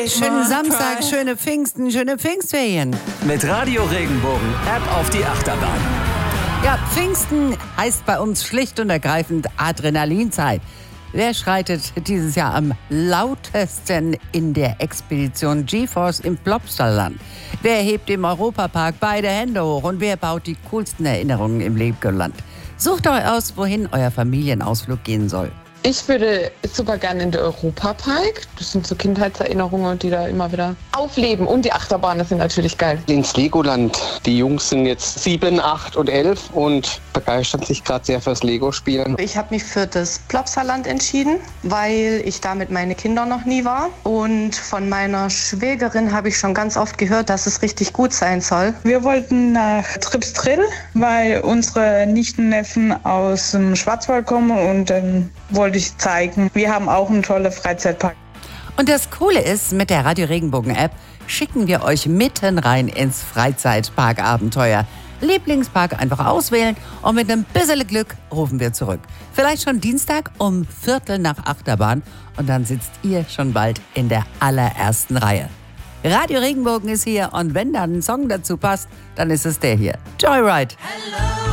schönen Samstag, schöne Pfingsten, schöne Pfingstferien. Mit Radio Regenbogen Ab auf die Achterbahn. Ja, Pfingsten heißt bei uns schlicht und ergreifend Adrenalinzeit. Wer schreitet dieses Jahr am lautesten in der Expedition GeForce im Plopsaland? Wer hebt im Europapark beide Hände hoch und wer baut die coolsten Erinnerungen im Legoland? Sucht euch aus, wohin euer Familienausflug gehen soll. Ich würde super gerne in den Europapark. Das sind so Kindheitserinnerungen, die da immer wieder aufleben. Und die Achterbahnen sind natürlich geil. Ins Legoland. Die Jungs sind jetzt 7, 8 und 11 und begeistern sich gerade sehr fürs Lego-Spielen. Ich habe mich für das Plopsaland entschieden, weil ich da mit meinen Kindern noch nie war. Und von meiner Schwägerin habe ich schon ganz oft gehört, dass es richtig gut sein soll. Wir wollten nach Tripsdrill, weil unsere Nichten, Neffen aus dem Schwarzwald kommen und dann wollte ich zeigen, wir haben auch einen tollen Freizeitpark. Und das Coole ist, mit der Radio Regenbogen App schicken wir euch mitten rein ins Freizeitparkabenteuer. Lieblingspark einfach auswählen und mit einem bisschen Glück rufen wir zurück. Vielleicht schon Dienstag um 7:45 Achterbahn und dann sitzt ihr schon bald in der allerersten Reihe. Radio Regenbogen ist hier und wenn dann ein Song dazu passt, dann ist es der hier. Joyride.